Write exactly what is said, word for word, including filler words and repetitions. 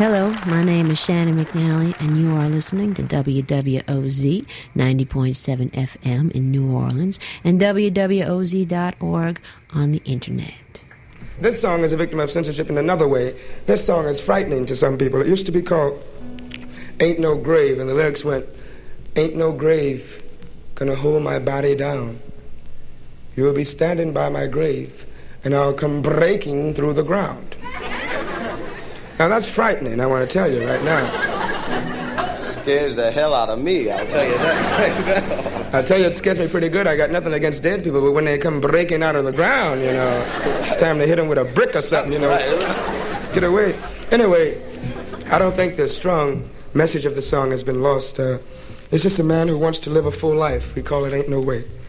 Hello, my name is Shannon McNally, and you are listening to W W O Z ninety point seven F M in New Orleans and W W O Z dot org on the internet. This song is a victim of censorship in another way. This song is frightening to some people. It used to be called Ain't No Grave, and the lyrics went, ain't no grave gonna hold my body down. You'll be standing by my grave, and I'll come breaking through the ground. Now, that's frightening, I want to tell you right now. Scares the hell out of me, I'll tell you that. I'll tell you, it scares me pretty good. I got nothing against dead people, but when they come breaking out of the ground, you know, it's time to hit them with a brick or something, you know. Get away. Anyway, I don't think the strong message of the song has been lost. Uh, it's just a man who wants to live a full life. We call it Ain't No Way.